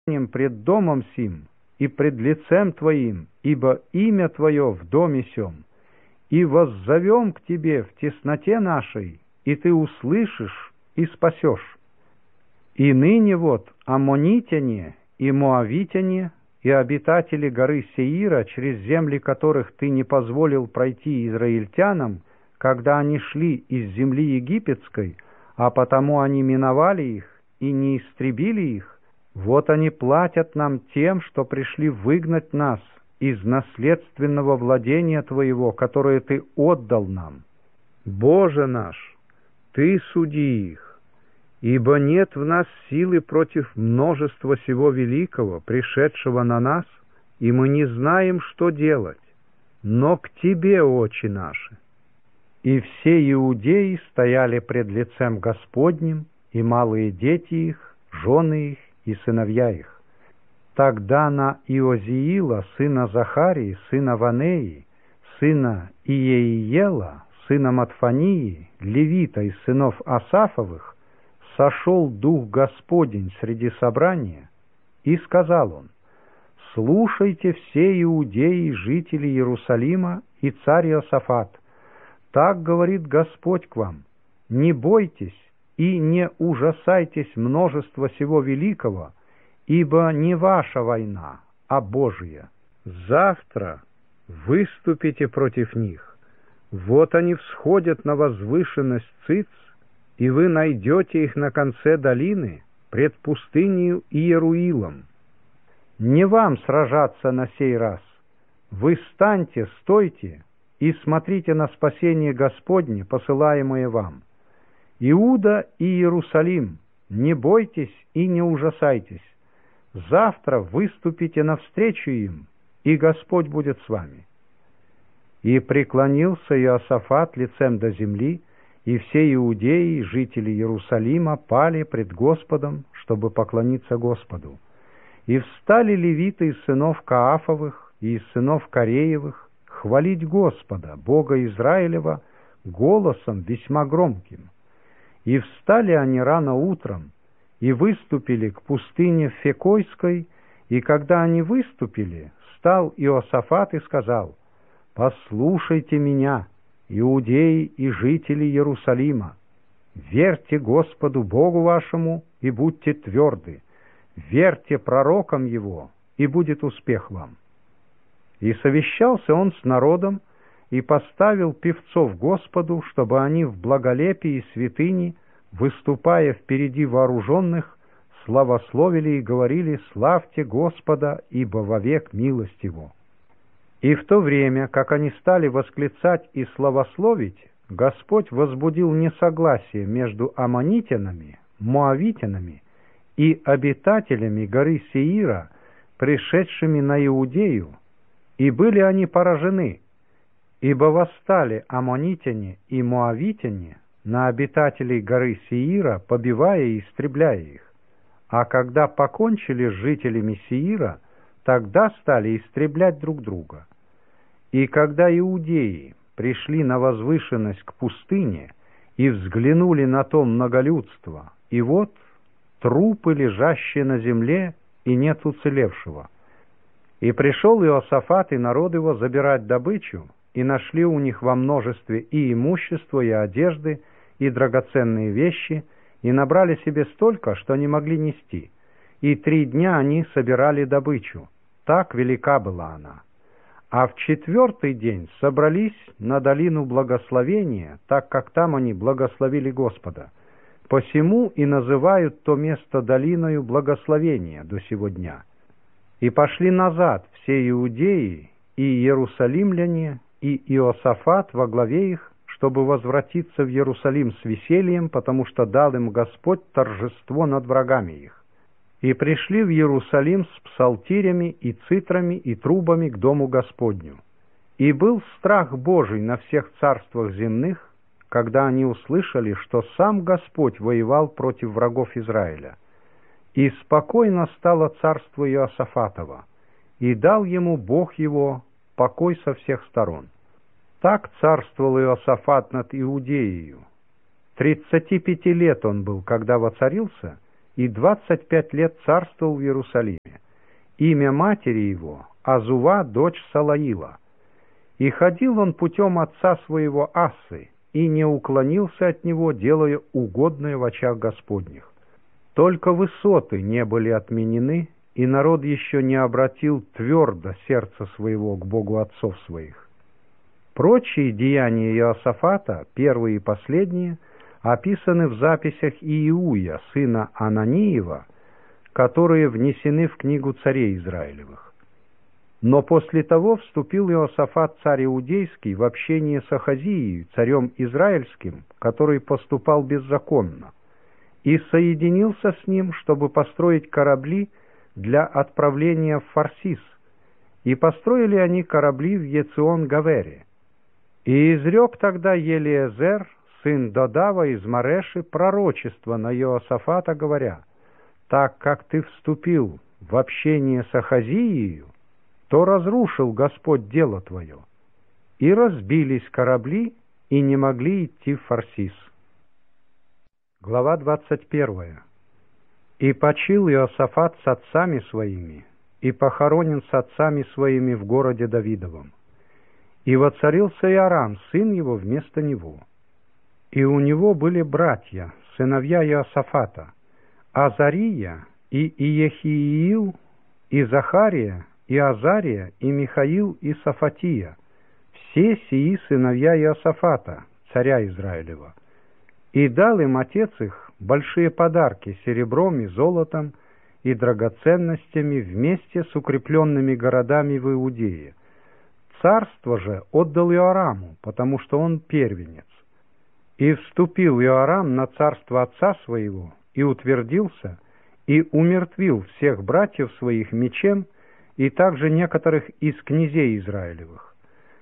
пред домом сим и пред лицем Твоим, ибо имя Твое в доме сем, и воззовем к Тебе в тесноте нашей, и Ты услышишь и спасешь. И ныне вот аммонитяне и моавитяне и обитатели горы Сеира, через земли которых Ты не позволил пройти израильтянам, когда они шли из земли египетской, а потому они миновали их и не истребили их, вот они платят нам тем, что пришли выгнать нас из наследственного владения Твоего, которое Ты отдал нам. Боже наш, Ты суди их, ибо нет в нас силы против множества сего великого, пришедшего на нас, и мы не знаем, что делать, но к Тебе, очи наши. И все иудеи стояли пред лицем Господним, и малые дети их, жены их и сыновья их. Тогда на Иозиила, сына Захарии, сына Ванеи, сына Иеиела, сына Матфании, левита из сынов Асафовых, сошел Дух Господень среди собрания, и сказал он: «Слушайте все иудеи, жители Иерусалима и царь Иосафат, так говорит Господь к вам: не бойтесь и не ужасайтесь множества сего великого, ибо не ваша война, а Божья. Завтра выступите против них. Вот они всходят на возвышенность Циц, и вы найдете их на конце долины пред пустынею Иеруилом. Не вам сражаться на сей раз. Вы встаньте, стойте и смотрите на спасение Господне, посылаемое вам. Иуда и Иерусалим, не бойтесь и не ужасайтесь. Завтра выступите навстречу им, и Господь будет с вами». И преклонился Иосафат лицем до земли, и все иудеи, жители Иерусалима, пали пред Господом, чтобы поклониться Господу. И встали левиты из сынов Каафовых и из сынов Кореевых хвалить Господа, Бога Израилева, голосом весьма громким. И встали они рано утром, и выступили к пустыне Фекойской, и когда они выступили, встал Иосафат и сказал: «Послушайте меня, иудеи и жители Иерусалима, верьте Господу Богу вашему и будьте тверды, верьте пророкам Его, и будет успех вам». И совещался он с народом, и поставил певцов Господу, чтобы они в благолепии святыни, выступая впереди вооруженных, славословили и говорили: «Славьте Господа, ибо вовек милость Его». И в то время, как они стали восклицать и славословить, Господь возбудил несогласие между аммонитянами, моавитянами и обитателями горы Сеира, пришедшими на Иудею, и были они поражены, ибо восстали аммонитяне и моавитяне на обитателей горы Сеира, побивая и истребляя их. А когда покончили с жителями Сеира, тогда стали истреблять друг друга. И когда иудеи пришли на возвышенность к пустыне и взглянули на то многолюдство, и вот трупы, лежащие на земле, и нет уцелевшего. И пришел Иосафат и народ его забирать добычу, и нашли у них во множестве и имущество, и одежды, и драгоценные вещи, и набрали себе столько, что не могли нести. И 3 дня они собирали добычу, так велика была она. А в 4-й день собрались на долину благословения, так как там они благословили Господа. Посему и называют то место долиною благословения до сего дня. И пошли назад все иудеи и иерусалимляне, и Иосафат во главе их, чтобы возвратиться в Иерусалим с весельем, потому что дал им Господь торжество над врагами их. И пришли в Иерусалим с псалтирями и цитрами и трубами к дому Господню. И был страх Божий на всех царствах земных, когда они услышали, что сам Господь воевал против врагов Израиля. И спокойно стало царство Иосафатова, и дал ему Бог его покой со всех сторон. Так царствовал Иосафат над Иудеей. 35 лет он был, когда воцарился, и 25 лет царствовал в Иерусалиме. Имя матери его — Азува, дочь Салаила. И ходил он путем отца своего Ассы, и не уклонился от него, делая угодное в очах Господних. Только высоты не были отменены, и народ еще не обратил твердо сердце своего к Богу отцов своих. Прочие деяния Иосафата, первые и последние, описаны в записях Иуя, сына Ананиева, которые внесены в книгу царей Израилевых. Но после того вступил Иосафат, царь иудейский, в общение с Ахазией, царем израильским, который поступал беззаконно, и соединился с ним, чтобы построить корабли для отправления в Фарсис, и построили они корабли в Ецион-Гавере. И изрек тогда Елиезер, сын Додава из Мареши, пророчество на Иосафата, говоря: «Так как ты вступил в общение с Ахазией, то разрушил Господь дело твое». И разбились корабли, и не могли идти в Фарсис. Глава 21. «И почил Иосафат с отцами своими, и похоронен с отцами своими в городе Давидовом. И воцарился Иорам, сын его, вместо него. И у него были братья, сыновья Иосафата, Азария, и Иехиил, и Захария, и Азария, и Михаил, и Сафатия, все сии сыновья Иосафата, царя Израилева. И дал им отец их большие подарки серебром и золотом и драгоценностями вместе с укрепленными городами в Иудее. Царство же отдал Иораму, потому что он первенец. И вступил Иорам на царство отца своего, и утвердился, и умертвил всех братьев своих мечем, и также некоторых из князей Израилевых.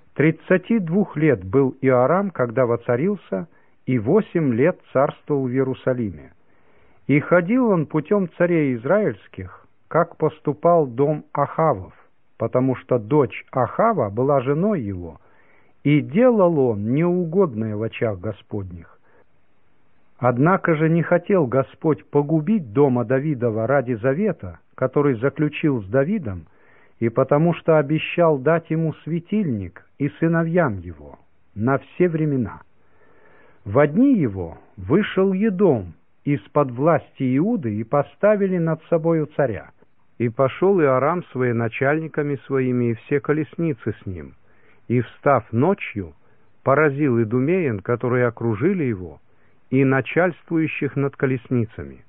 32 лет был Иорам, когда воцарился, и 8 лет царствовал в Иерусалиме. И ходил он путем царей израильских, как поступал дом Ахавов, потому что дочь Ахава была женой его, и делал он неугодное в очах Господних. Однако же не хотел Господь погубить дома Давидова ради завета, который заключил с Давидом, и потому что обещал дать ему светильник и сыновьям его на все времена. В дни его вышел Едом из-под власти Иуды, и поставили над собою царя. И пошел Иорам с военачальниками своими и все колесницы с ним, и, встав ночью, поразил идумеян, которые окружили его, и начальствующих над колесницами.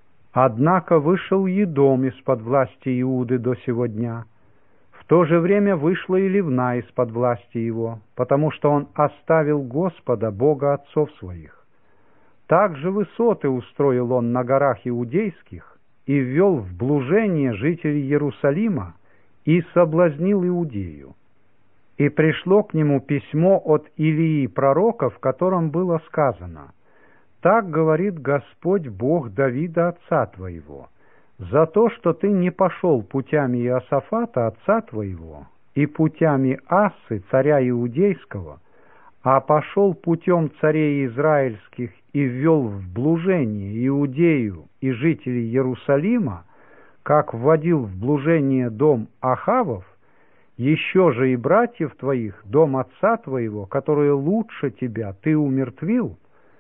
Однако вышел Едом из-под власти Иуды до сего дня. В то же время вышла и Ливна из-под власти его, потому что он оставил Господа, Бога отцов своих. Также высоты устроил он на горах иудейских, и ввел в блужение жителей Иерусалима, и соблазнил Иудею. И пришло к нему письмо от Илии пророка, в котором было сказано: «Так говорит Господь Бог Давида отца твоего, за то, что ты не пошел путями Иосафата отца твоего и путями Ассы, царя иудейского, а пошел путем царей израильских и ввел в блужение Иудею и жителей Иерусалима, как вводил в блужение дом Ахавов, еще же и братьев твоих, дом отца твоего, которые лучше тебя, ты умертвил,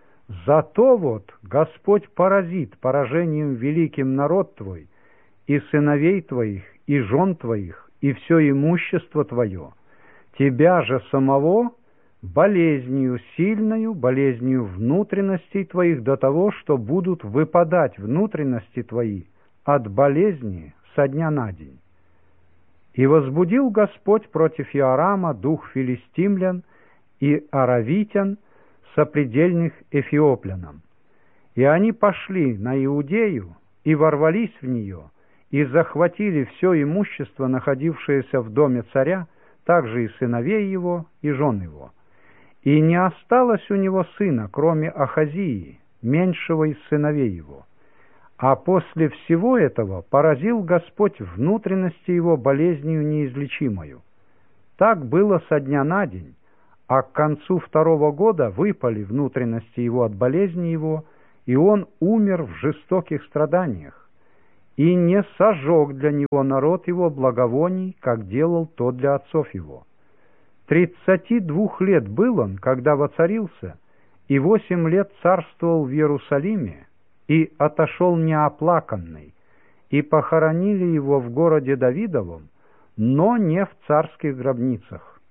зато вот Господь поразит поражением великим народ твой, и сыновей твоих, и жен твоих, и все имущество твое, тебя же самого болезнью сильною, болезнью внутренностей твоих до того, что будут выпадать внутренности твои от болезни со дня на день. И возбудил Господь против Иорама дух филистимлян и аравитян, сопредельных эфиоплянам. И они пошли на Иудею и ворвались в нее, и захватили все имущество, находившееся в доме царя, также и сыновей его, и жен его. И не осталось у него сына, кроме Ахазии, меньшего из сыновей его. А после всего этого поразил Господь внутренности его болезнью неизлечимою. Так было со дня на день, а к концу 2-го года выпали внутренности его от болезни его, и он умер в жестоких страданиях, и не сожег для него народ его благовоний, как делал то для отцов его. 32 лет был он, когда воцарился, и 8 лет царствовал в Иерусалиме, и отошел неоплаканный, и похоронили его в городе Давидовом, но не в царских гробницах.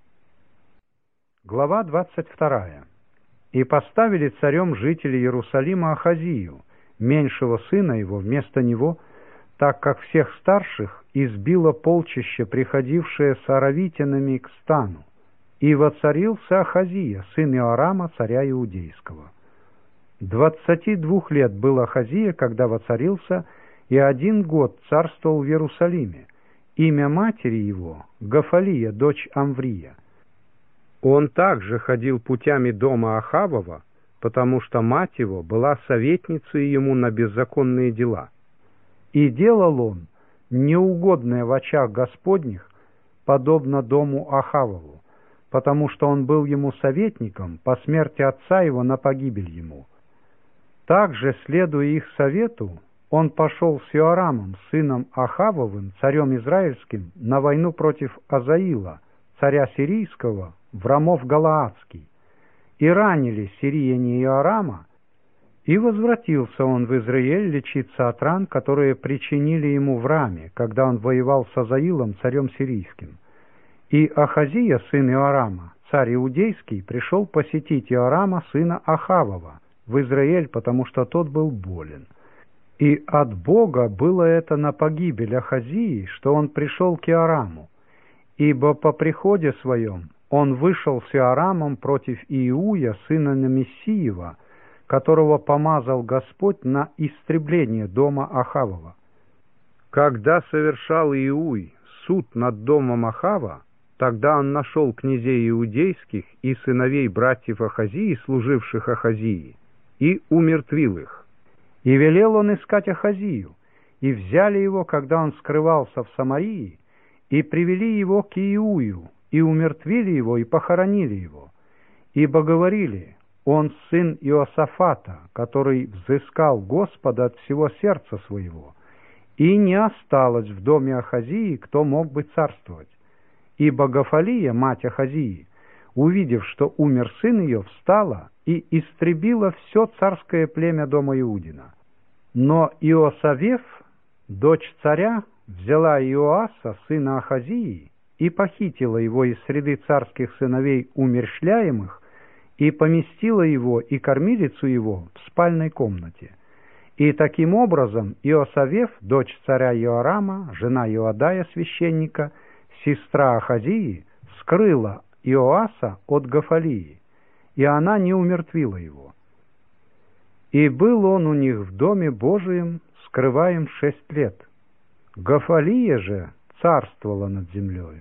Глава 22. И поставили царем жители Иерусалима Ахазию, меньшего сына его, вместо него, так как всех старших избило полчище, приходившее с аравитянами к стану. И воцарился Ахазия, сын Иорама, царя Иудейского. 22 лет был Ахазия, когда воцарился, и 1 год царствовал в Иерусалиме. Имя матери его — Гафалия, дочь Амврия. Он также ходил путями дома Ахавова, потому что мать его была советницей ему на беззаконные дела. И делал он неугодное в очах Господних, подобно дому Ахавову, потому что он был ему советником по смерти отца его на погибель ему. Также, следуя их совету, он пошел с Иорамом, сыном Ахавовым, царем израильским, на войну против Азаила, царя сирийского, в Рамов Галаадский, и ранили сирияне Иорама, и возвратился он в Израиль лечиться от ран, которые причинили ему в Раме, когда он воевал с Азаилом, царем сирийским. И Ахазия, сын Иорама, царь иудейский, пришел посетить Иорама, сына Ахавова, в Израиль, потому что тот был болен. И от Бога было это на погибель Ахазии, что он пришел к Иораму, ибо по приходе своем он вышел с Иорамом против Иуя, сына Намессиева, которого помазал Господь на истребление дома Ахавова. Когда совершал Иуй суд над домом Ахава, тогда он нашел князей иудейских и сыновей братьев Ахазии, служивших Ахазии, и умертвил их. И велел он искать Ахазию, и взяли его, когда он скрывался в Самарии, и привели его к Иую, и умертвили его, и похоронили его. Ибо говорили: он сын Иосафата, который взыскал Господа от всего сердца своего, и не осталось в доме Ахазии, кто мог бы царствовать. Ибо Гафалия, мать Ахазии, увидев, что умер сын ее, встала и истребила все царское племя дома Иудина. Но Иосавеф, дочь царя, взяла Иоаса, сына Ахазии, и похитила его из среды царских сыновей умерщвляемых, и поместила его и кормилицу его в спальной комнате. И таким образом Иосавеф, дочь царя Иорама, жена Иодая священника, сестра Ахазии, скрыла Иоаса от Гафалии, и она не умертвила его. И был он у них в доме Божием, скрываем 6 лет. Гафалия же царствовала над землею.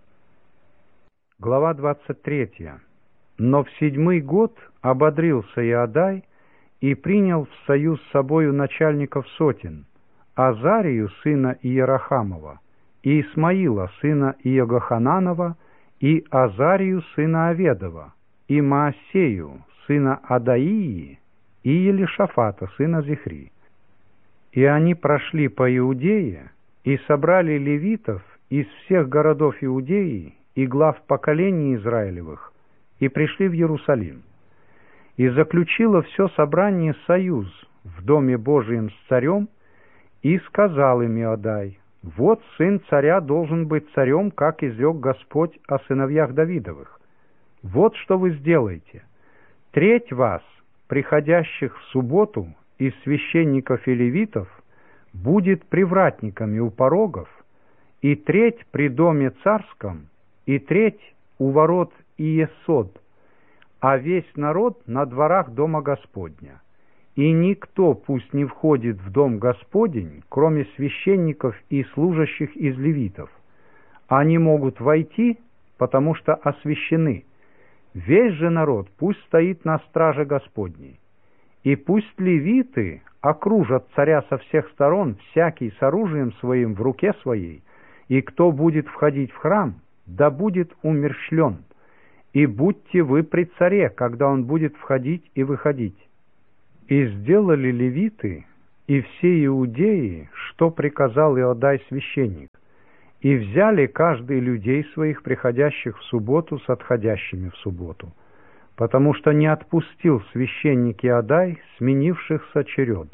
Глава 23. Но в 7-й год ободрился Иодай и принял в союз с собою начальников сотен, Азарию, сына Иерахамова, и Исмаила, сына Иегохананова, и Азарию, сына Аведова, и Маасею, сына Адаии, и Елишафата, сына Зихри. И они прошли по Иудее, и собрали левитов из всех городов Иудеи и глав поколений Израилевых, и пришли в Иерусалим. И заключило все собрание союз в доме Божием с царем, и сказал им Иодай: вот сын царя должен быть царем, как изрек Господь о сыновьях Давидовых. Вот что вы сделаете: треть вас, приходящих в субботу, из священников и левитов, будет привратниками у порогов, и треть при доме царском, и треть у ворот Иесод, а весь народ на дворах дома Господня. И никто пусть не входит в дом Господень, кроме священников и служащих из левитов. Они могут войти, потому что освящены. Весь же народ пусть стоит на страже Господней. И пусть левиты окружат царя со всех сторон, всякий с оружием своим в руке своей, и кто будет входить в храм, да будет умерщвлен. И будьте вы при царе, когда он будет входить и выходить. И сделали левиты и все иудеи, что приказал Иодай священник, и взяли каждый людей своих, приходящих в субботу, с отходящими в субботу, потому что не отпустил священник Иодай сменившихся черед.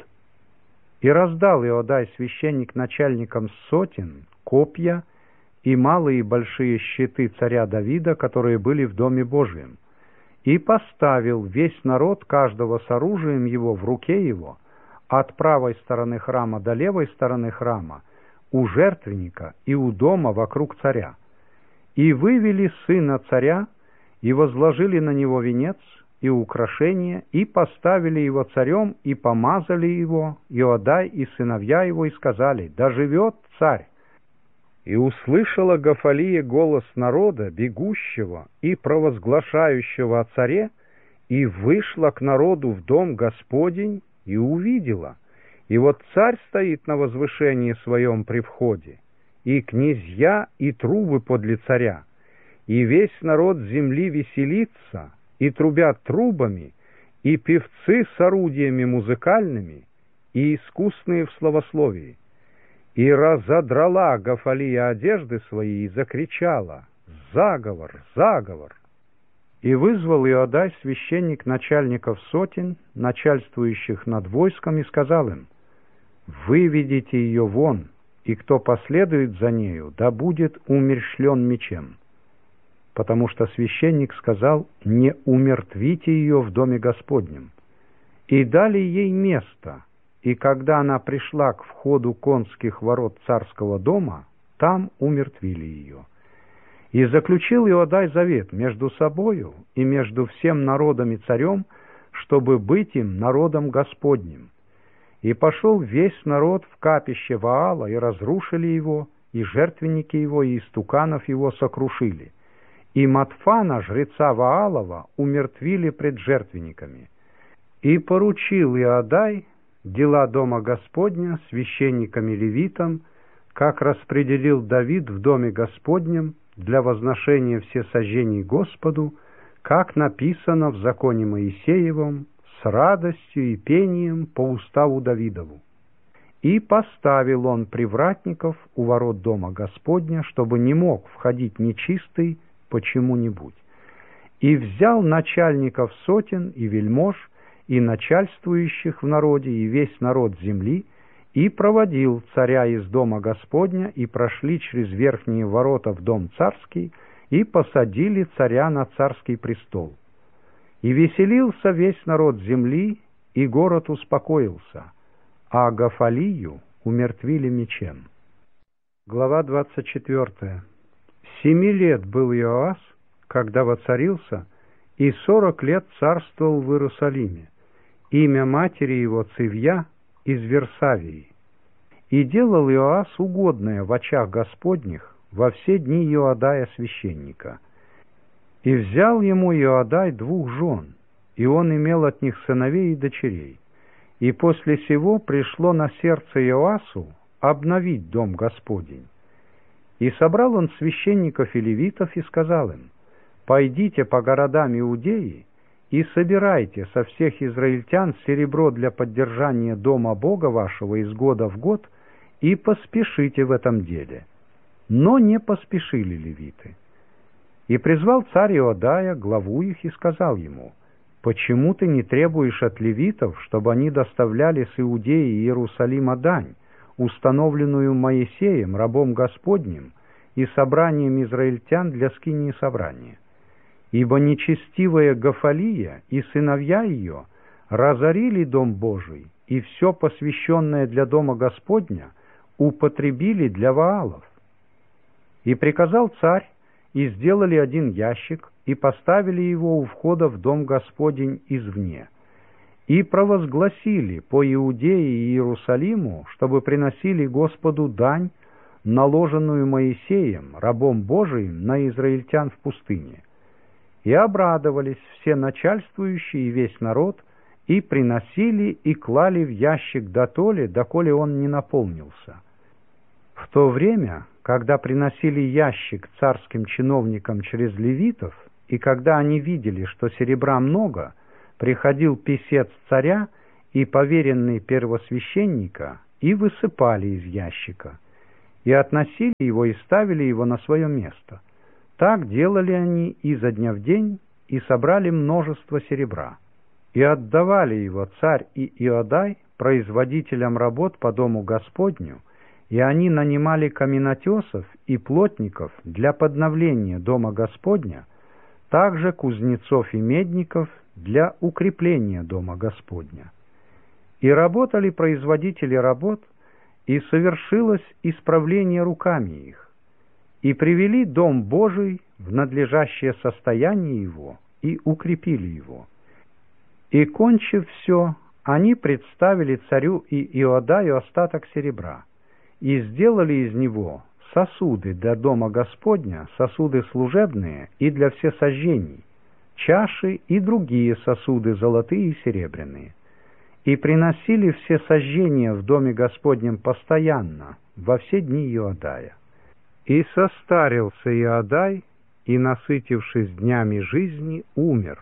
И раздал Иодай священник начальникам сотен копья и малые и большие щиты царя Давида, которые были в Доме Божием, и поставил весь народ каждого с оружием его в руке его, от правой стороны храма до левой стороны храма, у жертвенника и у дома вокруг царя. И вывели сына царя, и возложили на него венец и украшения, и поставили его царем, и помазали его, Иодай и сыновья его, и сказали: «Да живет царь!» И услышала Гафалия голос народа, бегущего и провозглашающего о царе, и вышла к народу в дом Господень, и увидела. И вот царь стоит на возвышении своем при входе, и князья, и трубы подле царя, и весь народ земли веселится, и трубят трубами, и певцы с орудиями музыкальными, и искусные в словословии. И разодрала Гафалия одежды свои и закричала: «Заговор! Заговор!» И вызвал Иодай священник начальников сотен, начальствующих над войском, и сказал им: «Выведите ее вон, и кто последует за нею, да будет умерщвлен мечем». Потому что священник сказал: «Не умертвите ее в доме Господнем». И дали ей место, и когда она пришла к входу конских ворот царского дома, там умертвили ее. И заключил Иодай завет между собою и между всем народом и царем, чтобы быть им народом Господним. И пошел весь народ в капище Ваала, и разрушили его, и жертвенники его, и истуканов его сокрушили. И Матфана, жреца Ваалова, умертвили пред жертвенниками. И поручил Иодай дела дома Господня священникам и левитам, как распределил Давид в доме Господнем для возношения всесожжений Господу, как написано в законе Моисеевом, с радостью и пением по уставу Давидову. И поставил он привратников у ворот дома Господня, чтобы не мог входить нечистый почему-нибудь. И взял начальников сотен и вельмож, и начальствующих в народе, и весь народ земли, и проводил царя из дома Господня, и прошли через верхние ворота в дом царский, и посадили царя на царский престол. И веселился весь народ земли, и город успокоился, а Гафалию умертвили мечем. Глава 24. 7 лет был Иоас, когда воцарился, и 40 лет царствовал в Иерусалиме. Имя матери его Цивья из Версавии. И делал Иоас угодное в очах Господних во все дни Иоадая священника. И взял ему Иоадай 2 жен, и он имел от них сыновей и дочерей. И после сего пришло на сердце Иоасу обновить дом Господень. И собрал он священников и левитов, и сказал им: «Пойдите по городам Иудеи и собирайте со всех израильтян серебро для поддержания дома Бога вашего из года в год, и поспешите в этом деле». Но не поспешили левиты. И призвал царь Иодая, главу их, и сказал ему: «Почему ты не требуешь от левитов, чтобы они доставляли с Иудеи и Иерусалима дань, установленную Моисеем, рабом Господним, и собранием израильтян для скинии собрания? Ибо нечестивая Гафалия и сыновья ее разорили дом Божий, и все посвященное для дома Господня употребили для Ваалов». И приказал царь, и сделали 1 ящик, и поставили его у входа в дом Господень извне. И провозгласили по Иудее и Иерусалиму, чтобы приносили Господу дань, наложенную Моисеем, рабом Божиим, на израильтян в пустыне. И обрадовались все начальствующие и весь народ, и приносили и клали в ящик дотоле, доколе он не наполнился. В то время, когда приносили ящик царским чиновникам через левитов, и когда они видели, что серебра много, приходил писец царя и поверенный первосвященника и высыпали из ящика, и относили его и ставили его на свое место. Так делали они изо дня в день, и собрали множество серебра. И отдавали его царь и Иодай производителям работ по дому Господню, и они нанимали каменотесов и плотников для подновления дома Господня, также кузнецов и медников для укрепления дома Господня. И работали производители работ, и совершилось исправление руками их, и привели дом Божий в надлежащее состояние его, и укрепили его. И, кончив все, они представили царю и Иодаю остаток серебра, и сделали из него сосуды для дома Господня, сосуды служебные и для всесожжений, чаши и другие сосуды золотые и серебряные. И приносили все сожжения в доме Господнем постоянно, во все дни Иодая. И состарился Иодай, и, насытившись днями жизни, умер.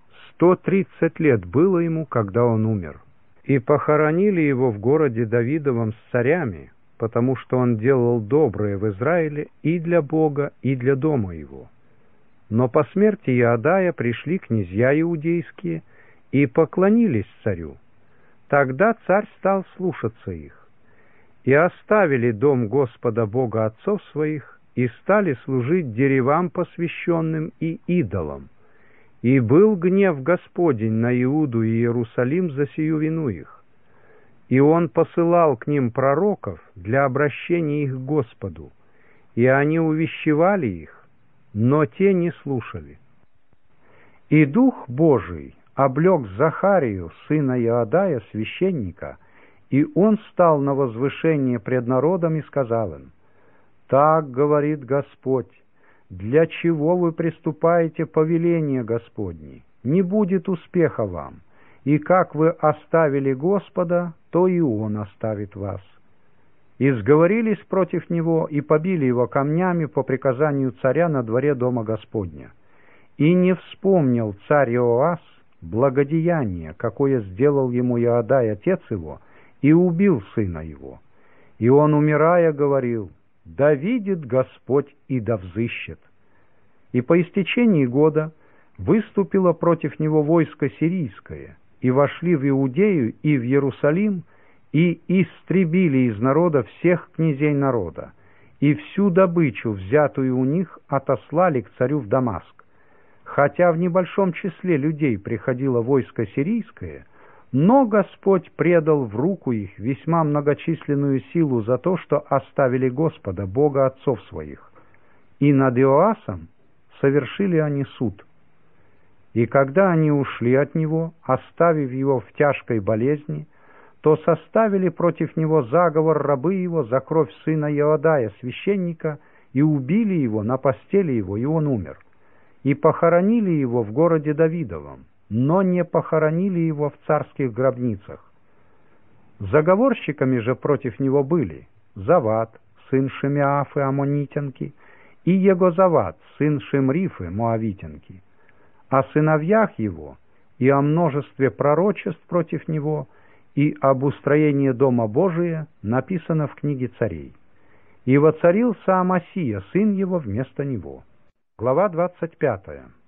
130 лет было ему, когда он умер. И похоронили его в городе Давидовом с царями, потому что он делал доброе в Израиле и для Бога, и для дома его. Но по смерти Иодая пришли князья иудейские и поклонились царю. Тогда царь стал слушаться их. И оставили дом Господа Бога отцов своих, и стали служить деревам посвященным и идолам. И был гнев Господень на Иуду и Иерусалим за сию вину их. И он посылал к ним пророков для обращения их к Господу, и они увещевали их, но те не слушали. И Дух Божий облег Захарию, сына Иодая, священника, и он стал на возвышение пред народом и сказал им: «Так говорит Господь, для чего вы приступаете повеление Господне? Не будет успеха вам, и как вы оставили Господа, то и Он оставит вас». И сговорились против него, и побили его камнями по приказанию царя на дворе дома Господня. И не вспомнил царь Иоас благодеяние, какое сделал ему Иодай, отец его, и убил сына его. И он, умирая, говорил: «Да видит Господь и да взыщет». И по истечении года выступило против него войско сирийское, и вошли в Иудею и в Иерусалим, и истребили из народа всех князей народа, и всю добычу, взятую у них, отослали к царю в Дамаск. Хотя в небольшом числе людей приходило войско сирийское, но Господь предал в руку их весьма многочисленную силу за то, что оставили Господа, Бога отцов своих. И над Иоасом совершили они суд. И когда они ушли от него, оставив его в тяжкой болезни, то составили против него заговор рабы его за кровь сына Иодая, священника, и убили его на постели его, и он умер. И похоронили его в городе Давидовом, но не похоронили его в царских гробницах. Заговорщиками же против него были Завад, сын Шимеафы Амонитянки, и Егозавад, сын Шимрифы Моавитянки. О сыновьях его и о множестве пророчеств против него и об устроении Дома Божия написано в книге царей. И воцарился Амасия, сын его, вместо него. Глава 25.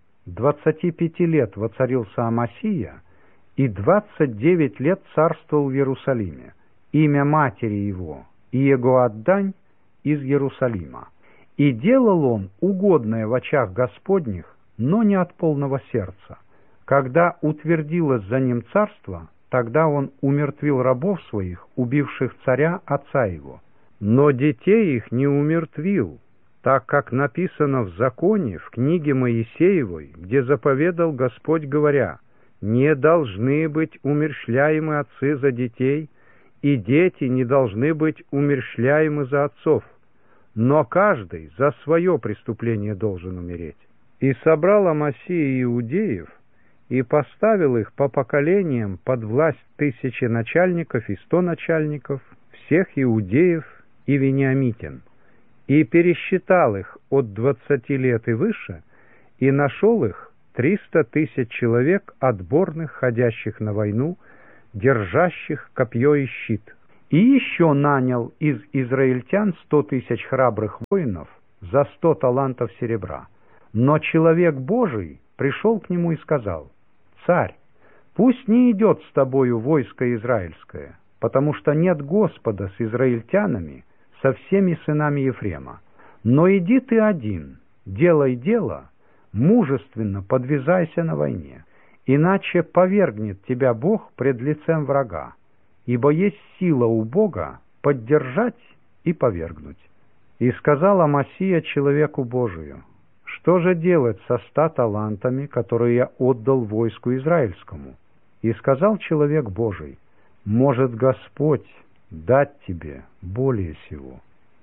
25 лет воцарился Амасия, и 29 лет царствовал в Иерусалиме. Имя матери его Иегоаддань из Иерусалима. И делал он угодное в очах Господних, но не от полного сердца. Когда утвердилось за ним царство, тогда он умертвил рабов своих, убивших царя отца его. Но детей их не умертвил, так как написано в законе, в книге Моисеевой, где заповедал Господь, говоря: «Не должны быть умерщвляемы отцы за детей, и дети не должны быть умерщвляемы за отцов, но каждый за свое преступление должен умереть». И собрал Амасия иудеев, и поставил их по поколениям под власть 1000 начальников и 100 начальников, всех иудеев и вениамитян, и пересчитал их от 20 лет и выше, и нашел их 300 000 человек, отборных, ходящих на войну, держащих копье и щит. И еще нанял из израильтян 100 тысяч храбрых воинов за 100 талантов серебра. Но человек Божий пришел к нему и сказал: «Царь, пусть не идет с тобою войско израильское, потому что нет Господа с израильтянами, со всеми сынами Ефрема. Но иди ты один, делай дело, мужественно подвязайся на войне, иначе повергнет тебя Бог пред лицем врага, ибо есть сила у Бога поддержать и повергнуть». И сказал Амасия человеку Божию: «Что же делать со 100 талантами, которые я отдал войску израильскому?» И сказал человек Божий: «Может Господь дать тебе более сего».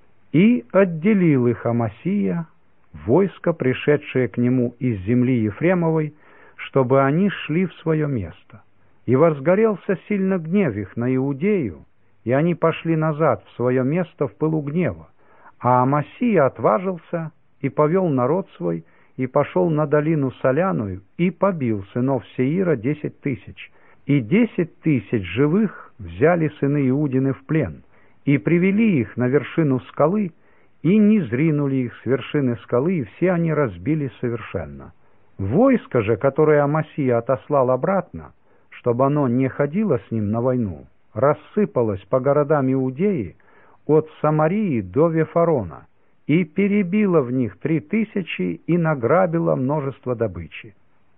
И отделил их Амасия, войско, пришедшее к нему из земли Ефремовой, чтобы они шли в свое место. И возгорелся сильно гнев их на Иудею, и они пошли назад в свое место в пылу гнева. А Амасия отважился и повел народ свой, и пошел на долину Соляную, и побил сынов Сеира 10 тысяч, и 10 тысяч живых взяли сыны Иудины в плен, и привели их на вершину скалы, и низринули их с вершины скалы, и все они разбили совершенно. Войско же, которое Амасия отослал обратно, чтобы оно не ходило с ним на войну, рассыпалось по городам Иудеи от Самарии до Вефарона, и перебило в них 3000 и награбило множество добычи.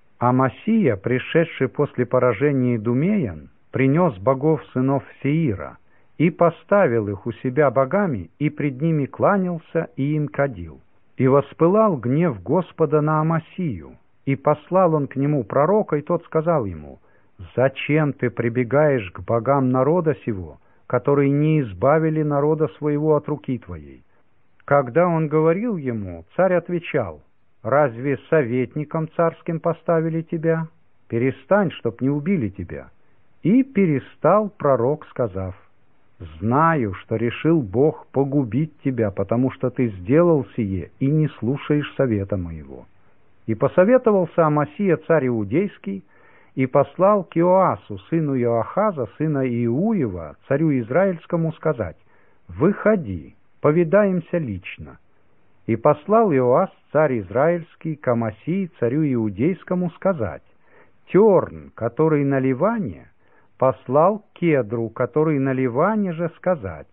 Амасия, пришедший после поражения идумеян, принес богов сынов Сеира, и поставил их у себя богами, и пред ними кланялся, и им кадил. И воспылал гнев Господа на Амасию, и послал он к нему пророка, и тот сказал ему: «Зачем ты прибегаешь к богам народа сего, которые не избавили народа своего от руки твоей?» Когда он говорил ему, царь отвечал: «Разве советником царским поставили тебя? Перестань, чтоб не убили тебя». И перестал пророк, сказав: «Знаю, что решил Бог погубить тебя, потому что ты сделал сие и не слушаешь совета моего». И посоветовался Амасия царь Иудейский, и послал к Иоасу, сыну Иоахаза, сына Иуева, царю Израильскому, сказать: «Выходи, повидаемся лично». И послал Иоас, царь Израильский, к Амасии, царю Иудейскому, сказать: «Терн, который на Ливане, послал к Кедру, который на Ливане же, сказать: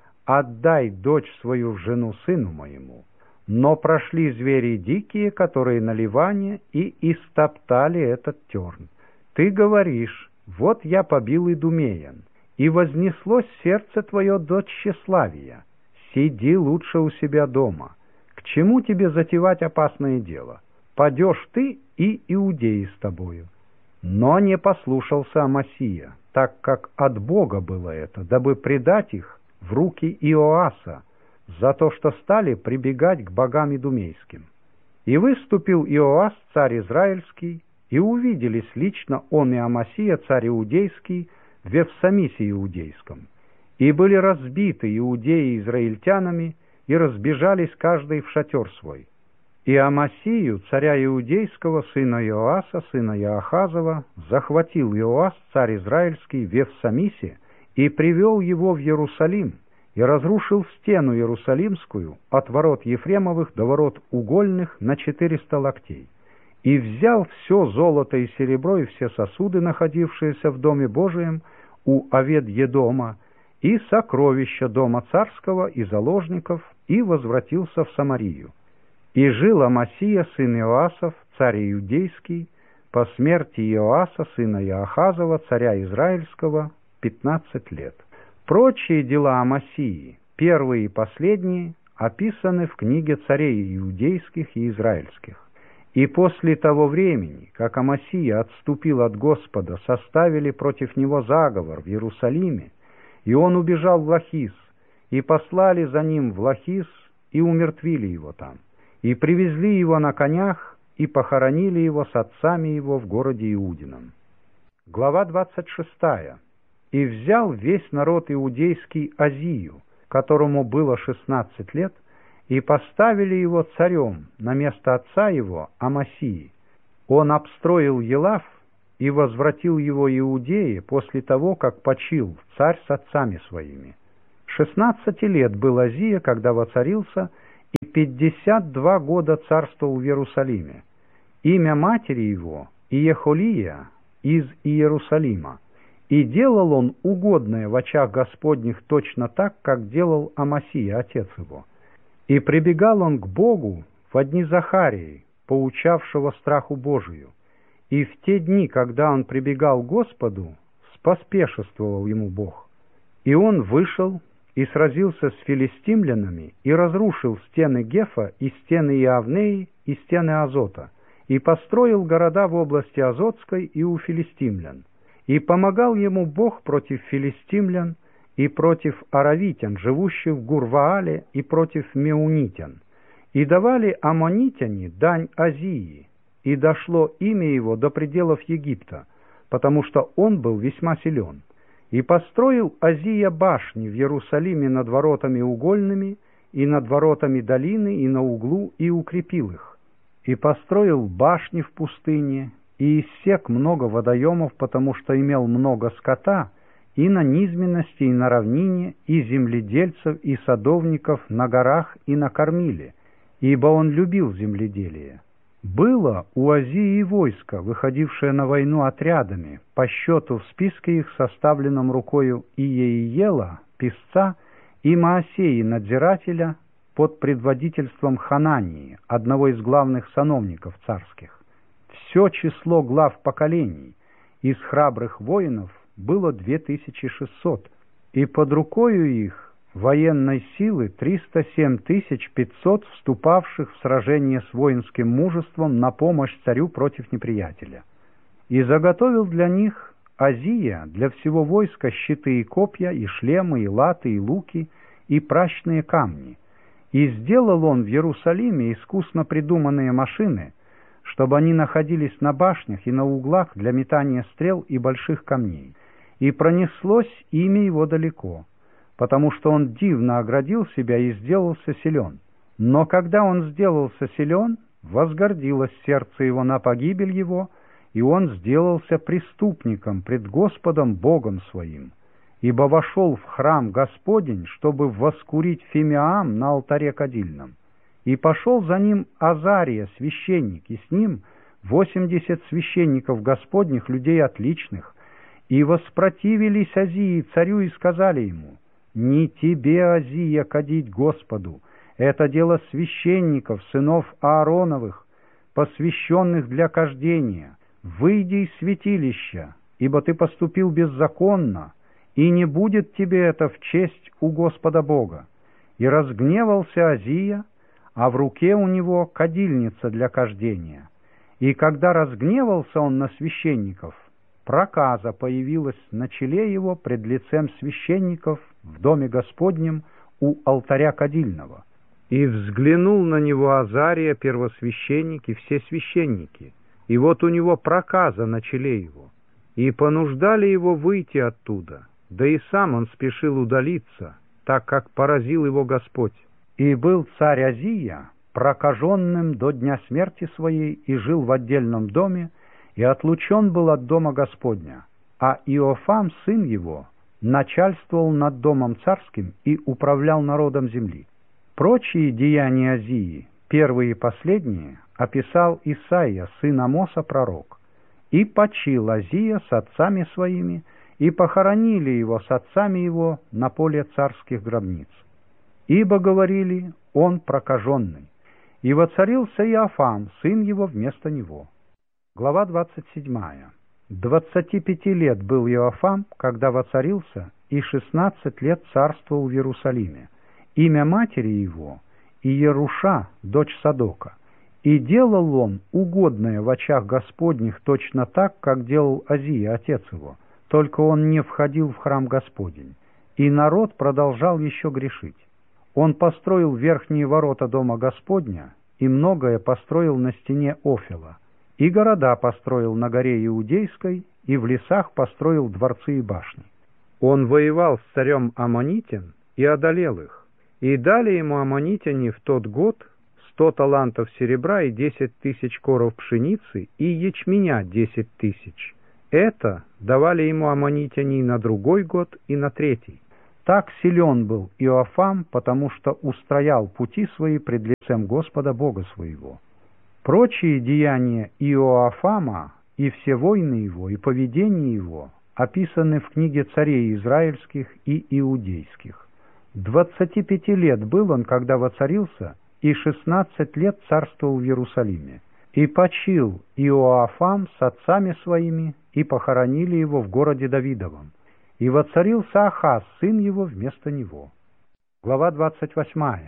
отдай дочь свою в жену сыну моему. Но прошли звери дикие, которые на Ливане, и истоптали этот терн. Ты говоришь: вот я побил идумеян, и вознеслось сердце твое до тщеславия. Сиди лучше у себя дома. К чему тебе затевать опасное дело? Падешь ты и иудеи с тобою». Но не послушался Амасия, так как от Бога было это, дабы предать их в руки Иоаса, за то, что стали прибегать к богам идумейским. И выступил Иоас, царь Израильский, и увиделись лично он и Амасия, царь Иудейский, в Вефсамисе Иудейском. И были разбиты иудеи израильтянами, и разбежались каждый в шатер свой. И Амасию, царя Иудейского, сына Иоаса, сына Иоахазова, захватил Иоас, царь Израильский, в Вефсамисе, и привел его в Иерусалим, и разрушил стену Иерусалимскую от ворот Ефремовых до ворот угольных на 400 локтей. И взял все золото и серебро и все сосуды, находившиеся в доме Божием у Овед-Едома, и сокровища дома царского и заложников, и возвратился в Самарию. И жил Амасия, сын Иоасов, царь Иудейский, по смерти Иоаса, сына Иоахазова, царя Израильского, 15 лет. Прочие дела Амасии, первые и последние, описаны в книге царей иудейских и израильских. И после того времени, как Амасия отступил от Господа, составили против него заговор в Иерусалиме, и он убежал в Лахис, и послали за ним в Лахис, и умертвили его там, и привезли его на конях, и похоронили его с отцами его в городе Иудином. Глава 26. «И взял весь народ иудейский Азию, которому было 16 лет, и поставили его царем на место отца его Амасии. Он обстроил Елав и возвратил его Иудее после того, как почил царь с отцами своими. 16 лет был Азия, когда воцарился, и 52 года царствовал в Иерусалиме. Имя матери его Иехолия из Иерусалима. И делал он угодное в очах Господних точно так, как делал Амасия, отец его. И прибегал он к Богу в дни Захарии, поучавшего страху Божию. И в те дни, когда он прибегал к Господу, споспешествовал ему Бог. И он вышел и сразился с филистимлянами, и разрушил стены Гефа, и стены Иавнеи, и стены Азота, и построил города в области Азотской и у филистимлян. И помогал ему Бог против филистимлян и против аравитян, живущих в Гурваале, и против меунитян. И давали аммонитяне дань Азии, и дошло имя его до пределов Египта, потому что он был весьма силен. И построил Азия башни в Иерусалиме над воротами угольными, и над воротами долины, и на углу, и укрепил их. И построил башни в пустыне, и иссек много водоемов, потому что имел много скота, и на низменности, и на равнине, и земледельцев, и садовников на горах, и на кормиле, ибо он любил земледелие. Было у Азии войско, выходившее на войну отрядами, по счету в списке их, составленном рукою Иеиела, писца, и Маасеи, надзирателя, под предводительством Ханании, одного из главных сановников царских. Все число глав поколений из храбрых воинов было 2600, и под рукою их военной силы 307 500, вступавших в сражение с воинским мужеством на помощь царю против неприятеля. И заготовил для них Азия, для всего войска, щиты и копья, и шлемы, и латы, и луки, и пращные камни. И сделал он в Иерусалиме искусно придуманные машины, чтобы они находились на башнях и на углах для метания стрел и больших камней. И пронеслось имя его далеко, потому что он дивно оградил себя и сделался силен. Но когда он сделался силен, возгордилось сердце его на погибель его, и он сделался преступником пред Господом Богом своим, ибо вошел в храм Господень, чтобы воскурить фимиам на алтаре кадильном. И пошел за ним Азария, священник, и с ним 80 священников Господних, людей отличных, и воспротивились Азии царю и сказали ему: «Не тебе, Азия, кадить Господу, это дело священников, сынов Аароновых, посвященных для кождения. Выйди из святилища, ибо ты поступил беззаконно, и не будет тебе это в честь у Господа Бога». И разгневался Азия, а в руке у него кадильница для кождения. И когда разгневался он на священников, проказа появилась на челе его пред лицем священников в доме Господнем у алтаря кадильного. И взглянул на него Азария, первосвященник, и все священники, и вот у него проказа на челе его. И понуждали его выйти оттуда, да и сам он спешил удалиться, так как поразил его Господь. И был царь Азия прокаженным до дня смерти своей, и жил в отдельном доме, и отлучен был от дома Господня. А Иофам, сын его, начальствовал над домом царским и управлял народом земли. Прочие деяния Азии, первые и последние, описал Исаия, сын Амоса, пророк. И почил Азия с отцами своими, и похоронили его с отцами его на поле царских гробниц. Ибо говорили: он прокаженный. И воцарился Иофам, сын его, вместо него. Глава 27. 25 лет был Иофам, когда воцарился, и 16 лет царствовал в Иерусалиме. Имя матери его Иеруша, дочь Садока. И делал он угодное в очах Господних точно так, как делал Азия, отец его, только он не входил в храм Господень, и народ продолжал еще грешить. Он построил верхние ворота дома Господня, и многое построил на стене Офела, и города построил на горе Иудейской, и в лесах построил дворцы и башни. Он воевал с царем Аммонитян и одолел их, и дали ему аммонитяне в тот год 100 талантов серебра и 10 000 коров пшеницы, и ячменя 10 000, это давали ему аммонитяне и на другой год, и на третий. Так силен был Иоафам, потому что устроял пути свои пред лицем Господа Бога своего. Прочие деяния Иоафама и все войны его, и поведение его описаны в книге царей израильских и иудейских. 25 лет был он, когда воцарился, и 16 лет царствовал в Иерусалиме. И почил Иоафам с отцами своими, и похоронили его в городе Давидовом. И воцарился Ахаз, сын его, вместо него. Глава 28.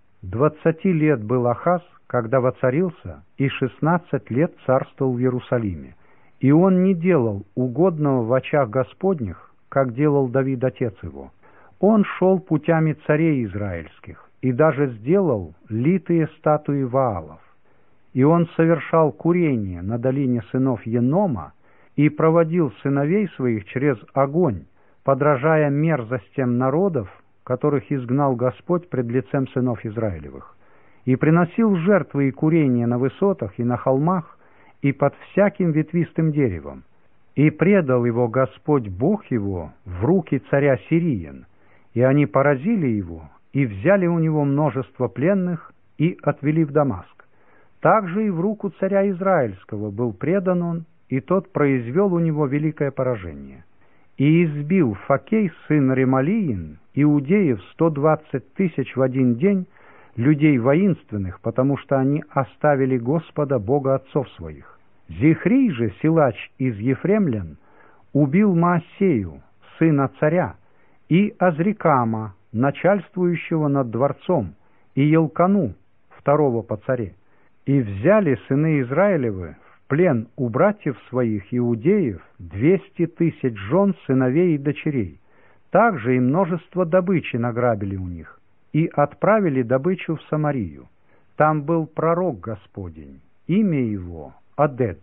20 лет был Ахаз, когда воцарился, и 16 лет царствовал в Иерусалиме. И он не делал угодного в очах Господних, как делал Давид отец его. Он шел путями царей израильских, и даже сделал литые статуи Ваалов. И он совершал курение на долине сынов Енома, и проводил сыновей своих через огонь, подражая мерзостям народов, которых изгнал Господь пред лицем сынов Израилевых, и приносил жертвы и курения на высотах и на холмах, и под всяким ветвистым деревом. И предал его Господь Бог его в руки царя Сириен, и они поразили его, и взяли у него множество пленных, и отвели в Дамаск. Также и в руку царя Израильского был предан он, и тот произвел у него великое поражение. И избил Факей, сын Ремалиин, иудеев 120 тысяч в один день, людей воинственных, потому что они оставили Господа, Бога отцов своих. Зихрий же, силач из ефремлян, убил Маасею, сына царя, и Азрикама, начальствующего над дворцом, и Елкану, второго по царе. И взяли сыны Израилевы в плен у братьев своих иудеев 200 тысяч жен, сыновей и дочерей. Также и множество добычи награбили у них, и отправили добычу в Самарию. Там был пророк Господень, имя его Адед.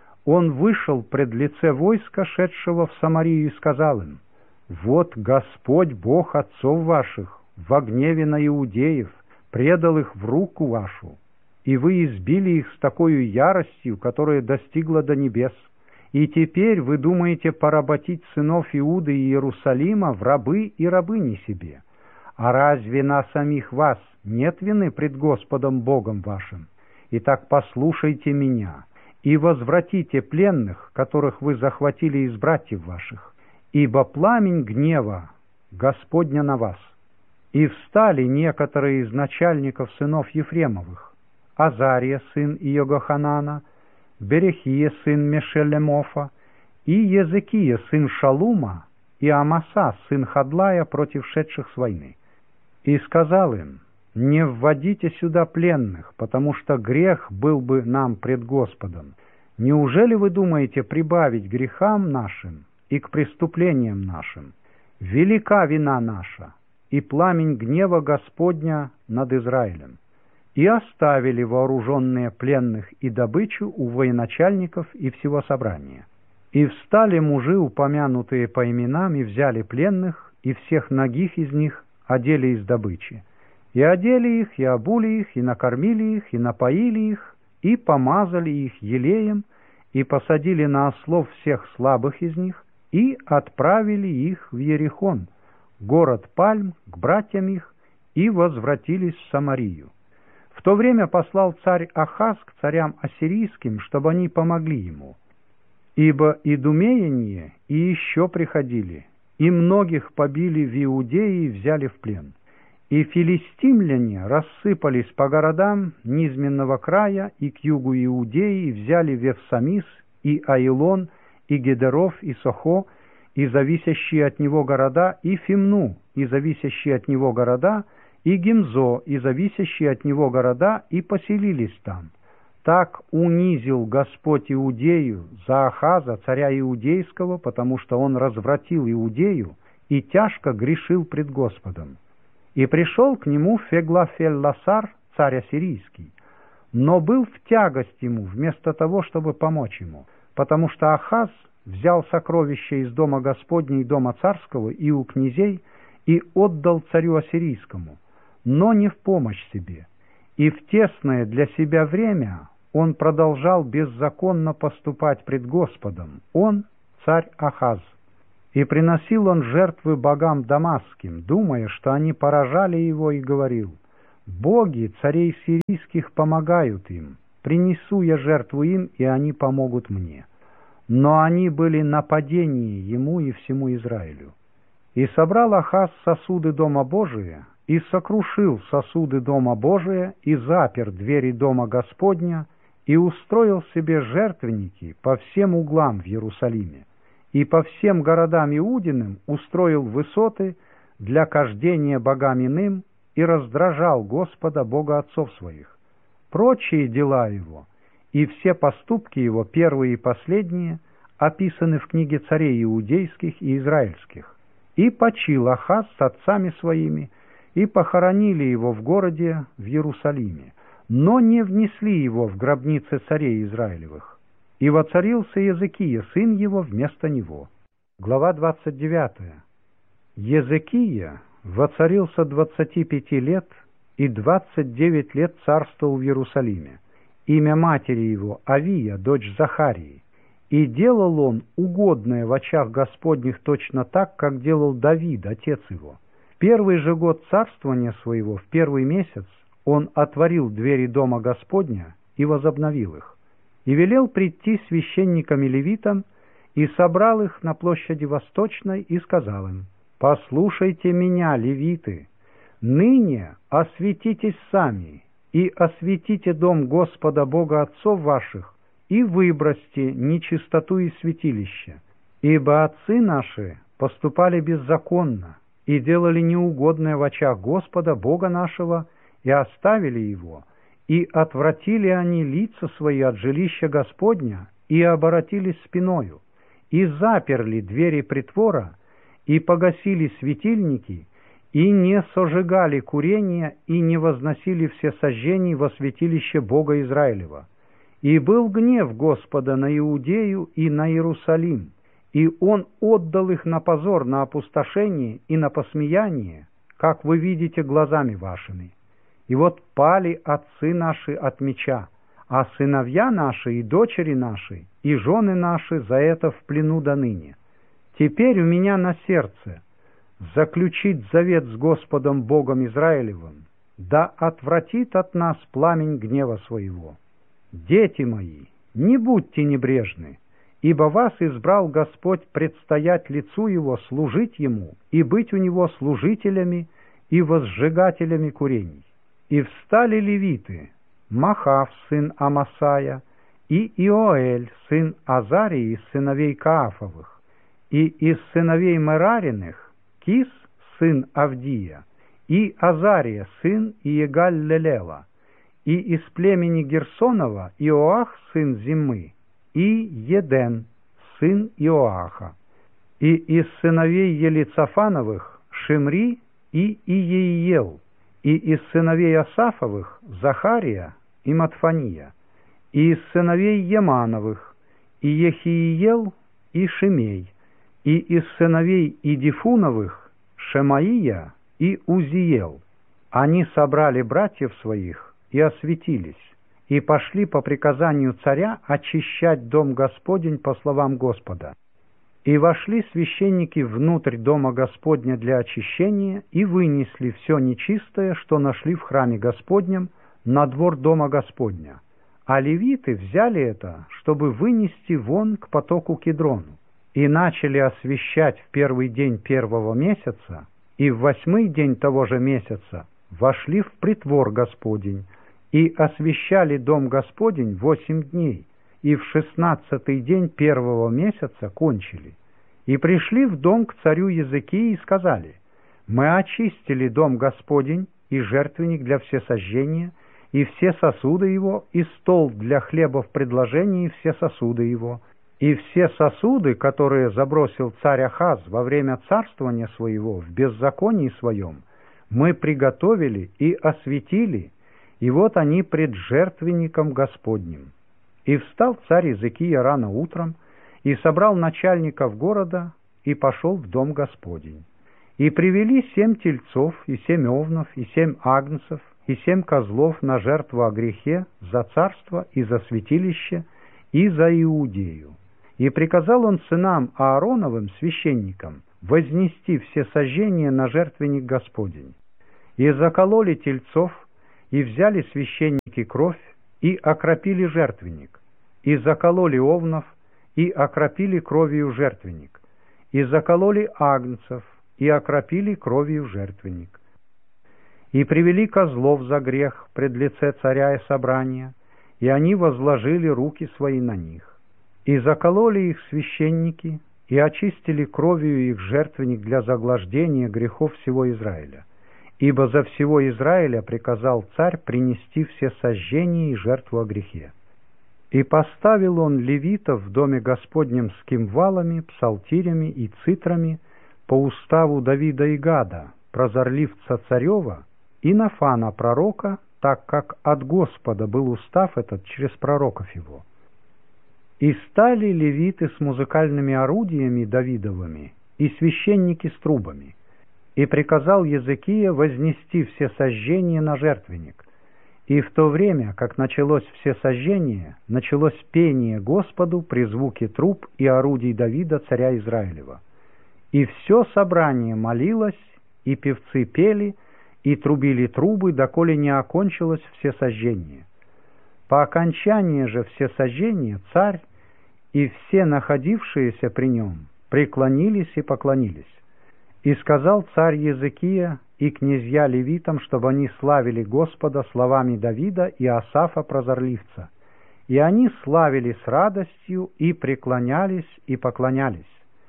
Он вышел пред лице войска, шедшего в Самарию, и сказал им: «Вот Господь, Бог отцов ваших, во гневе на иудеев, предал их в руку вашу, и вы избили их с такой яростью, которая достигла до небес. И теперь вы думаете поработить сынов Иуды и Иерусалима в рабы и рабыни себе. А разве на самих вас нет вины пред Господом Богом вашим? Итак, послушайте меня, и возвратите пленных, которых вы захватили из братьев ваших, ибо пламень гнева Господня на вас». И встали некоторые из начальников сынов Ефремовых: Азария, сын Иогоханана, Берехия, сын Мешелемофа, и Езекия, сын Шалума, и Амаса, сын Хадлая, против шедших с войны. И сказал им: «Не вводите сюда пленных, потому что грех был бы нам пред Господом. Неужели вы думаете прибавить грехам нашим и к преступлениям нашим? Велика вина наша, и пламень гнева Господня над Израилем». И оставили вооруженные пленных и добычу у военачальников и всего собрания. И встали мужи, упомянутые по именам, и взяли пленных, и всех нагих из них одели из добычи. И одели их, и обули их, и накормили их, и напоили их, и помазали их елеем, и посадили на ослов всех слабых из них, и отправили их в Иерихон, город пальм, к братьям их, и возвратились в Самарию. В то время послал царь Ахаз к царям ассирийским, чтобы они помогли ему. Ибо идумеяне и еще приходили, и многих побили в Иудее и взяли в плен. И филистимляне рассыпались по городам низменного края и к югу Иудеи, и взяли Вевсамис, и Аилон, и Гедеров, и Сохо, и зависящие от него города, и Фимну, и зависящие от него города, и Гимзо, и зависящие от него города, и поселились там. Так унизил Господь Иудею за Ахаза, царя Иудейского, потому что он развратил Иудею и тяжко грешил пред Господом. И пришел к нему Феглафелласар, царь ассирийский, но был в тягость ему вместо того, чтобы помочь ему, потому что Ахаз взял сокровища из дома Господня и дома царского и у князей и отдал царю ассирийскому, но не в помощь себе. И в тесное для себя время он продолжал беззаконно поступать пред Господом, он, царь Ахаз. И приносил он жертвы богам дамасским, думая, что они поражали его, и говорил: «Боги царей сирийских помогают им, принесу я жертву им, и они помогут мне». Но они были нападение ему и всему Израилю. И собрал Ахаз сосуды Дома Божия, и сокрушил сосуды Дома Божия, и запер двери Дома Господня, и устроил себе жертвенники по всем углам в Иерусалиме, и по всем городам Иудиным устроил высоты для кождения богам иным, и раздражал Господа, Бога отцов своих. Прочие дела его и все поступки его, первые и последние, описаны в книге царей иудейских и израильских. И почил Ахаз с отцами своими, и похоронили его в городе в Иерусалиме, но не внесли его в гробницы царей Израилевых. И воцарился Езекия, сын его, вместо него. Глава 29. Езекия воцарился 25 лет, и 29 лет царствовал в Иерусалиме. Имя матери его Авия, дочь Захарии. И делал он угодное в очах Господних точно так, как делал Давид, отец его. В первый же год царствования своего, в первый месяц, он отворил двери Дома Господня и возобновил их. И велел прийти священникам и левитам, и собрал их на площади Восточной, и сказал им: «Послушайте меня, левиты, ныне осветитесь сами, и осветите дом Господа Бога отцов ваших, и выбросьте нечистоту из святилища. Ибо отцы наши поступали беззаконно, и делали неугодное в очах Господа Бога нашего, и оставили его, и отвратили они лица свои от жилища Господня, и оборотились спиною, и заперли двери притвора, и погасили светильники, и не сожигали курения, и не возносили все сожжений во святилище Бога Израилева. И был гнев Господа на Иудею и на Иерусалим, и Он отдал их на позор, на опустошение и на посмеяние, как вы видите глазами вашими. И вот пали отцы наши от меча, а сыновья наши и дочери наши, и жены наши за это в плену до ныне. Теперь у меня на сердце заключить завет с Господом Богом Израилевым, да отвратит от нас пламень гнева своего. Дети мои, не будьте небрежны, ибо вас избрал Господь предстоять лицу Его, служить Ему и быть у Него служителями и возжигателями курений. И встали левиты, Махав, сын Амасая, и Иоэль, сын Азарии, из сыновей Каафовых, и из сыновей Мерариных Кис, сын Авдия, и Азария, сын Иегаль-Лелела, и из племени Герсонова Иоах, сын Зиммы, и Еден, сын Иоаха, и из сыновей Елицафановых Шимри и Иеиел, и из сыновей Асафовых Захария и Матфания, и из сыновей Емановых и Ехииел и Шимей, и из сыновей Идифуновых Шемаия и Узиел. Они собрали братьев своих и осветились, и пошли по приказанию царя очищать дом Господень по словам Господа. И вошли священники внутрь дома Господня для очищения, и вынесли все нечистое, что нашли в храме Господнем, на двор дома Господня. А левиты взяли это, чтобы вынести вон к потоку Кедрону, и начали освящать в первый день первого месяца, и в 8-й день того же месяца вошли в притвор Господень, и освящали дом Господень 8 дней, и в 16-й день первого месяца кончили. И пришли в дом к царю Езекии и сказали: «Мы очистили дом Господень, и жертвенник для всесожжения, и все сосуды его, и стол для хлеба в предложении, и все сосуды его, и все сосуды, которые забросил царь Ахаз во время царствования своего в беззаконии своем, мы приготовили и осветили, и вот они пред жертвенником Господним». И встал царь Езекия рано утром, и собрал начальников города, и пошел в дом Господень. И привели 7 тельцов, и 7 овнов, и 7 агнцев, и 7 козлов на жертву о грехе за царство и за святилище, и за Иудею. И приказал он сынам Аароновым, священникам, вознести все сожжения на жертвенник Господень. И закололи тельцов, и взяли священники кровь, и окропили жертвенник, и закололи овнов, и окропили кровью жертвенник, и закололи агнцев, и окропили кровью жертвенник. И привели козлов за грех пред лице царя и собрания, и они возложили руки свои на них. И закололи их священники, и очистили кровью их жертвенник для заглаждения грехов всего Израиля. Ибо за всего Израиля приказал царь принести все сожжения и жертву о грехе. И поставил он левитов в доме Господнем с кимвалами, псалтирями и цитрами по уставу Давида и Гада, прозорливца царева, и Нафана пророка, так как от Господа был устав этот через пророков его. И стали левиты с музыкальными орудиями Давидовыми и священники с трубами. И приказал Езекия вознести все сожжения на жертвенник. И в то время, как началось все сожжение, началось пение Господу при звуке труб и орудий Давида, царя Израилева. И все собрание молилось, и певцы пели, и трубили трубы, доколе не окончилось все сожжение. По окончании же все сожжения царь и все находившиеся при нем преклонились и поклонились. И сказал царь Езекия и князья левитам, чтобы они славили Господа словами Давида и Асафа прозорливца. И они славили с радостью и преклонялись и поклонялись.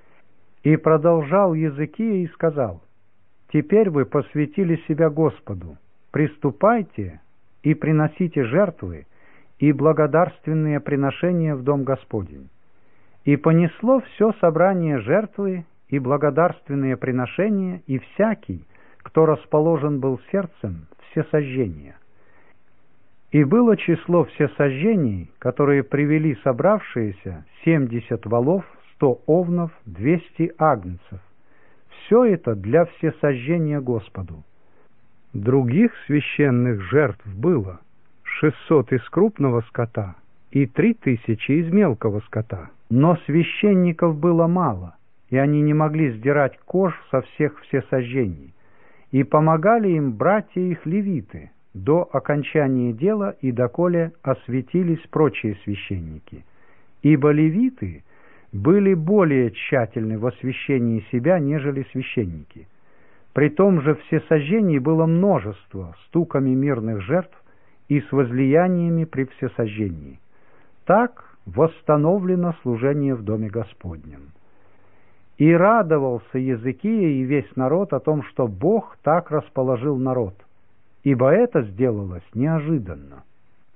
И продолжал Езекия и сказал: «Теперь вы посвятили себя Господу, приступайте и приносите жертвы и благодарственные приношения в дом Господень». И понесло все собрание жертвы и благодарственные приношения, и всякий, кто расположен был сердцем, все сожжения. И было число всесожжений, которые привели собравшиеся, 70 волов, 100 овнов, 200 агнцев. Все это для всесожжения Господу. Других священных жертв было 600 из крупного скота и 3000 из мелкого скота. Но священников было мало, и они не могли сдирать кож со всех всесожжений. И помогали им братья их левиты до окончания дела и доколе осветились прочие священники. Ибо левиты были более тщательны в освящении себя, нежели священники. При том же всесожжений было множество стуками мирных жертв и с возлияниями при всесожжении. Так восстановлено служение в доме Господнем. И радовался Езекия и весь народ о том, что Бог так расположил народ, ибо это сделалось неожиданно.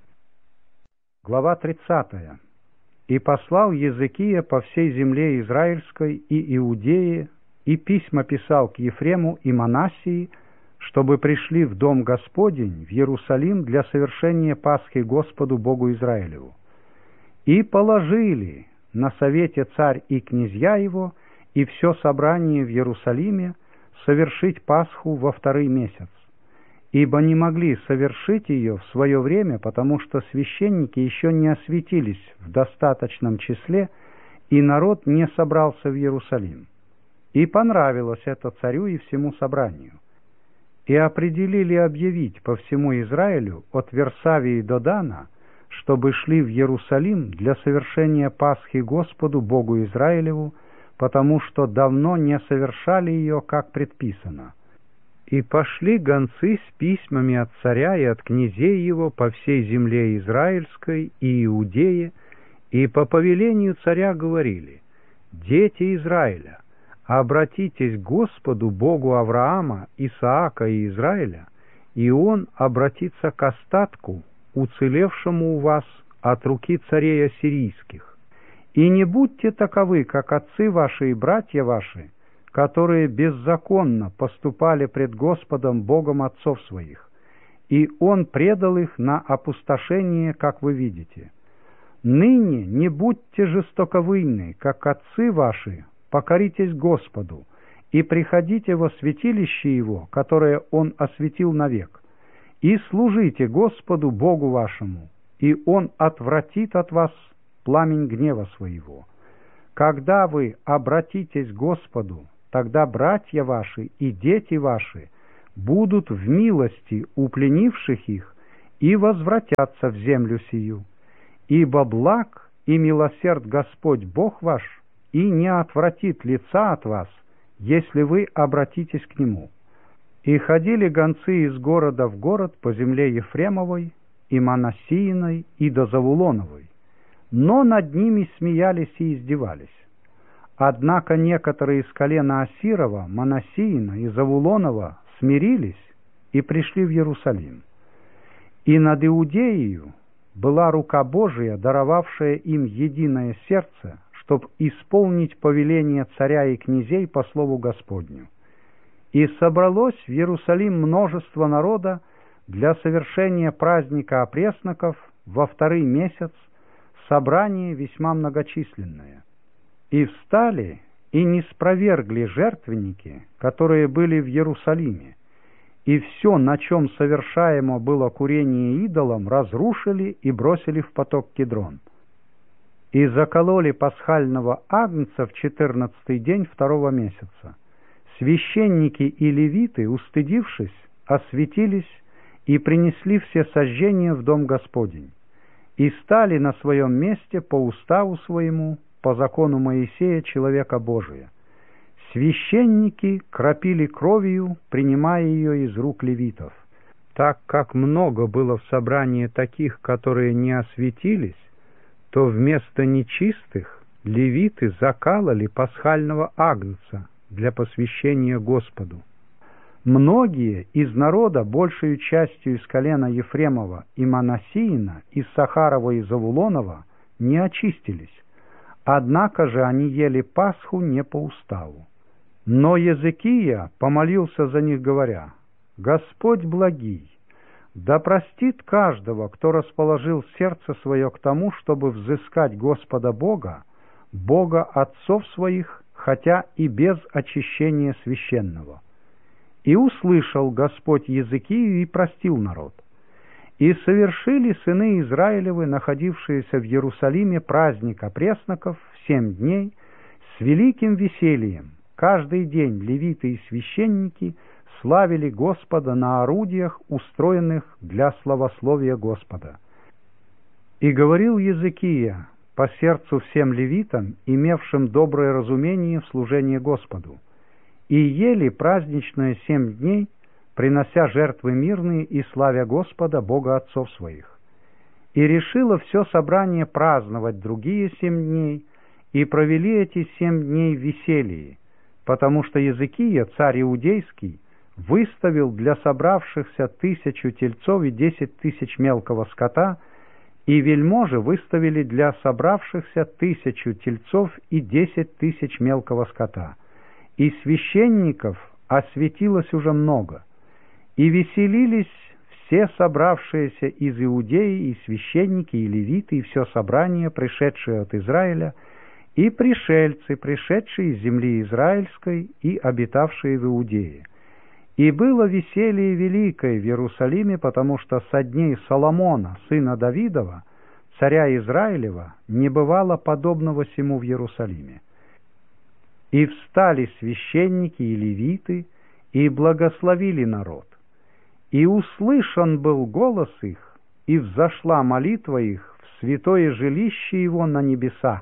Глава 30. «И послал Езекия по всей земле Израильской и Иудее, и письма писал к Ефрему и Манассии, чтобы пришли в дом Господень, в Иерусалим, для совершения Пасхи Господу Богу Израилеву. И положили на совете царь и князья его, и все собрание в Иерусалиме совершить Пасху во 2-й месяц, ибо не могли совершить ее в свое время, потому что священники еще не осветились в достаточном числе, и народ не собрался в Иерусалим. И понравилось это царю и всему собранию. И определили объявить по всему Израилю от Версавии до Дана, чтобы шли в Иерусалим для совершения Пасхи Господу Богу Израилеву, потому что давно не совершали ее, как предписано. И пошли гонцы с письмами от царя и от князей его по всей земле Израильской и Иудее, и по повелению царя говорили: «Дети Израиля, обратитесь к Господу Богу Авраама, Исаака и Израиля, и Он обратится к остатку, уцелевшему у вас от руки царей ассирийских. И не будьте таковы, как отцы ваши и братья ваши, которые беззаконно поступали пред Господом Богом отцов своих, и Он предал их на опустошение, как вы видите. Ныне не будьте жестоковыйны, как отцы ваши, покоритесь Господу, и приходите во святилище Его, которое Он осветил навек, и служите Господу Богу вашему, и Он отвратит от вас пламень гнева своего. когда вы обратитесь к Господу, тогда братья ваши и дети ваши будут в милости у пленивших их и возвратятся в землю сию. Ибо благ и милосерд Господь Бог ваш, и не отвратит лица от вас, если вы обратитесь к Нему». И ходили гонцы из города в город по земле Ефремовой, и Манассииной, и до Завулоновой, но над ними смеялись и издевались. Однако некоторые из колена Асирова, Манассиина и Завулонова смирились и пришли в Иерусалим. И над Иудеею была рука Божия, даровавшая им единое сердце, чтоб исполнить повеление царя и князей по слову Господню. И собралось в Иерусалим множество народа для совершения праздника опресноков во второй месяц, собрание весьма многочисленное. И встали и не спровергли жертвенники, которые были в Иерусалиме, и все, на чем совершаемо было курение идолам, разрушили и бросили в поток Кидрон. И закололи пасхального агнца в 14-й день второго месяца. Священники и левиты, устыдившись, осветились и принесли все сожжения в дом Господень, и стали на своем месте по уставу своему, по закону Моисея, человека Божия. Священники кропили кровью, принимая ее из рук левитов. Так как много было в собрании таких, которые не осветились, то вместо нечистых левиты закалали пасхального агнца для посвящения Господу. Многие из народа, большей частью из колена Ефремова и Манассиина, из Сахарова и Завулонова, не очистились, однако же они ели Пасху не по уставу. Но Езекия помолился за них, говоря: «Господь благий, да простит каждого, кто расположил сердце свое к тому, чтобы взыскать Господа Бога, Бога отцов своих, хотя и без очищения священного». И услышал Господь Езекию и простил народ. И совершили сыны Израилевы, находившиеся в Иерусалиме, праздник опресноков в 7 дней с великим весельем. Каждый день левиты и священники славили Господа на орудиях, устроенных для славословия Господа. И говорил Езекия по сердцу всем левитам, имевшим доброе разумение в служении Господу, и ели праздничные 7 дней, принося жертвы мирные и славя Господа, Бога отцов своих. И решило все собрание праздновать другие 7 дней, и провели эти 7 дней в веселье, потому что Езекия, царь иудейский, выставил для собравшихся 1000 тельцов и 10 тысяч мелкого скота, и вельможи выставили для собравшихся 1000 тельцов и 10 тысяч мелкого скота. И священников осветилось уже много. И веселились все собравшиеся из Иудеи, и священники, и левиты, и все собрание, пришедшее от Израиля, и пришельцы, пришедшие из земли израильской и обитавшие в Иудее. И было веселье великое в Иерусалиме, потому что со дней Соломона, сына Давидова, царя Израилева, не бывало подобного сему в Иерусалиме. И встали священники и левиты, и благословили народ. И услышан был голос их, и взошла молитва их в святое жилище его на небеса.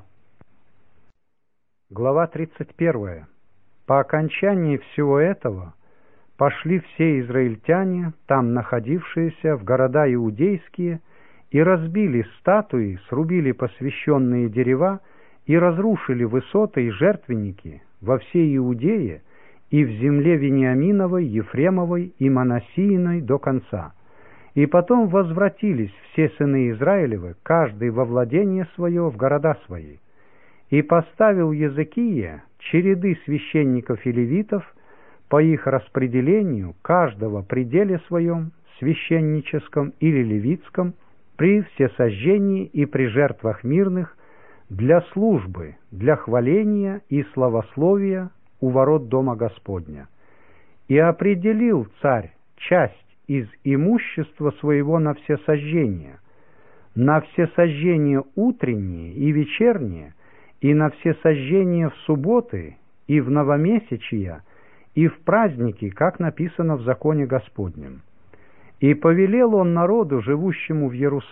Глава 31. По окончании всего этого пошли все израильтяне, там находившиеся, в города иудейские, и разбили статуи, срубили посвященные дерева, и разрушили высоты и жертвенники во всей Иудее и в земле Вениаминовой, Ефремовой и Манассииной до конца. И потом возвратились все сыны Израилевы, каждый во владение свое, в города свои. И поставил Езекия череды священников и левитов по их распределению, каждого пределе своем, священническом или левитском, при всесожжении и при жертвах мирных, для службы, для хваления и славословия у ворот Дома Господня. И определил царь часть из имущества своего на всесожжение утренние и вечерние, и на все сожжения в субботы, и в новомесячия, и в праздники, как написано в законе Господнем. И повелел он народу, живущему в Иерусалиме,